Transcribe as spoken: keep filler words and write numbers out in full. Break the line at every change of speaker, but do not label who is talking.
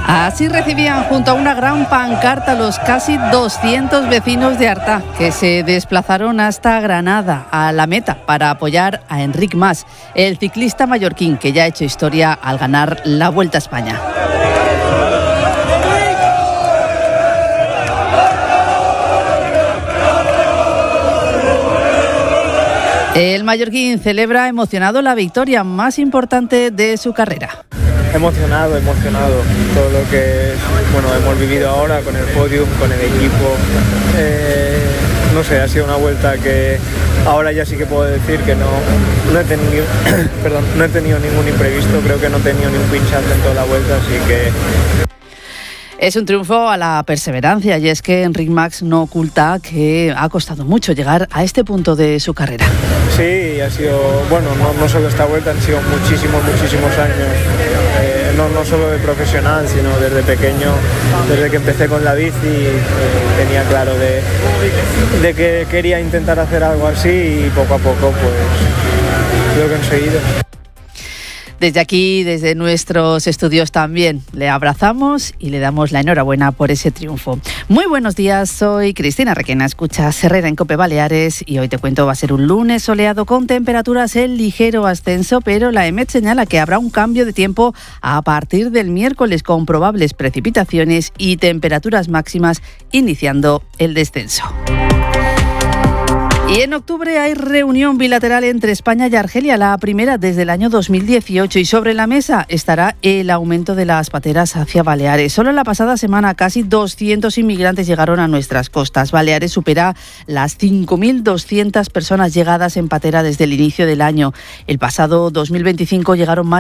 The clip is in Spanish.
Así recibían junto a una gran pancarta los casi doscientos vecinos de Artà, que se desplazaron hasta Granada, a la meta, para apoyar a Enric Mas, el ciclista mallorquín que ya ha hecho historia al ganar la Vuelta a España. El mallorquín celebra emocionado la victoria más importante de su carrera.
Emocionado, emocionado, todo lo que bueno hemos vivido ahora con el podium, con el equipo, eh, no sé, ha sido una vuelta que ahora ya sí que puedo decir que no, no, he tenido, perdón, no he tenido ningún imprevisto, creo que no he tenido ni un pinchazo en toda la vuelta, así que...
Es un triunfo a la perseverancia y es que Enric Mas no oculta que ha costado mucho llegar a este punto de su carrera.
Sí, ha sido, bueno, no, no solo esta vuelta, han sido muchísimos, muchísimos años, eh, no, no solo de profesional, sino desde pequeño, desde que empecé con la bici, eh, tenía claro de, de que quería intentar hacer algo así y poco a poco pues lo he conseguido.
Desde aquí, desde nuestros estudios también, le abrazamos y le damos la enhorabuena por ese triunfo. Muy buenos días, soy Cristina Requena, escuchas Herrera en COPE Baleares y hoy te cuento, va a ser un lunes soleado con temperaturas en ligero ascenso, pero la EMET señala que habrá un cambio de tiempo a partir del miércoles con probables precipitaciones y temperaturas máximas iniciando el descenso. Y en octubre hay reunión bilateral entre España y Argelia, la primera desde el año dos mil dieciocho, y sobre la mesa estará el aumento de las pateras hacia Baleares. Solo la pasada semana casi doscientos inmigrantes llegaron a nuestras costas. Baleares supera las cinco mil doscientas personas llegadas en patera desde el inicio del año. El pasado dos mil veinticinco llegaron más